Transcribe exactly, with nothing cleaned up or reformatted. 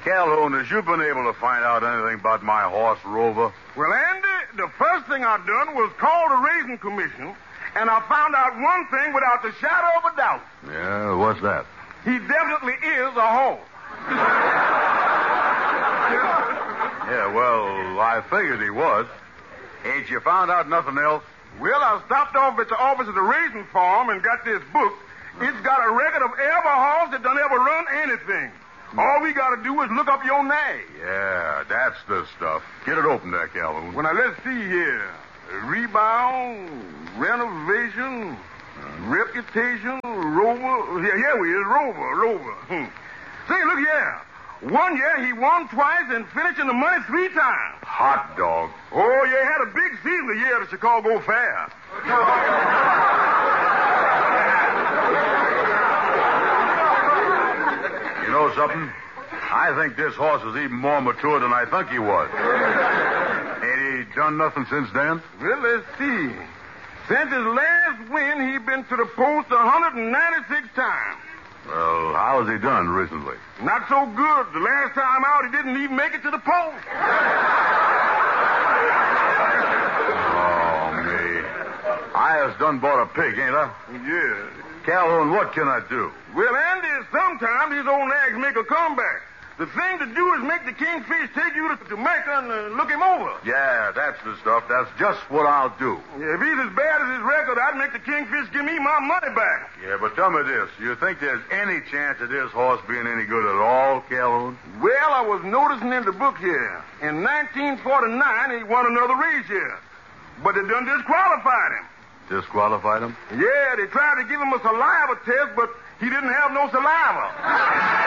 Calhoun, has you been able to find out anything about my horse, Rover? Well, Andy, the first thing I done was call the Racing Commission, and I found out one thing without the shadow of a doubt. Yeah, what's that? He definitely is a horse. Yeah, well, I figured he was. Ain't you found out nothing else? Well, I stopped off at the office of the Racing Farm and got this book. It's got a record of every horse that done ever run anything. All we got to do is look up your name. Yeah, that's the stuff. Get it open there, Calhoun. Well, now, let's see here. Rebound, renovation, uh, reputation, Rover. Here, here we is, Rover, Rover. Hmm. Say, look here. One year he won twice and finished in the money three times. Hot dog. Oh, yeah, he had a big season the year at the Chicago Fair. You know something? I think this horse is even more mature than I think he was. Ain't he done nothing since then? Well, let's see. Since his last win, he been to the post one hundred ninety-six times. Well, how's he done recently? Not so good. The last time out, he didn't even make it to the post. Oh, me. I has done bought a pig, ain't I? Yeah. Calhoun, what can I do? Well, Andy, sometimes these old nags make a comeback. The thing to do is make the kingfish take you to Jamaica and uh, look him over. Yeah, that's the stuff. That's just what I'll do. Yeah, if he's as bad as his record, I'd make the kingfish give me my money back. Yeah, but tell me this. You think there's any chance of this horse being any good at all, Calhoun? Well, I was noticing in the book here. In nineteen forty-nine, he won another race here. But they done disqualified him. Disqualified him? Yeah, they tried to give him a saliva test, but he didn't have no saliva.